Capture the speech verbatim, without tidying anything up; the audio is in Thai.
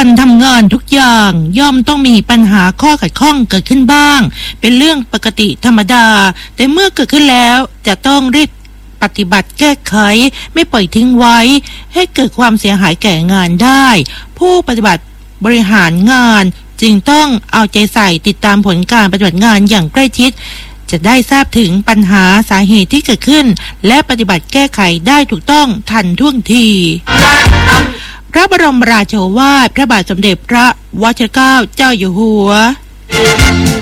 การทำงานทุกอย่างย่อมต้องมีปัญหาข้อขัดข้องเกิดขึ้นบ้างเป็นเรื่องปกติธรรมดาแต่เมื่อเกิดขึ้นแล้วจะต้องรีบปฏิบัติแก้ไขไม่ปล่อยทิ้งไว้ให้เกิดความเสียหายแก่งานได้ผู้ปฏิบัติบริหารงานจึงต้องเอาใจใส่ติดตามผลการปฏิบัติงานอย่างใกล้ชิดจะได้ทราบถึงปัญหาสาเหตุที่เกิดขึ้นและปฏิบัติแก้ไขได้ถูกต้องทันท่วงทีพระบรมราโชวาทพระบาทสมเด็จพระวชิรเกล้าเจ้าอยู่หัว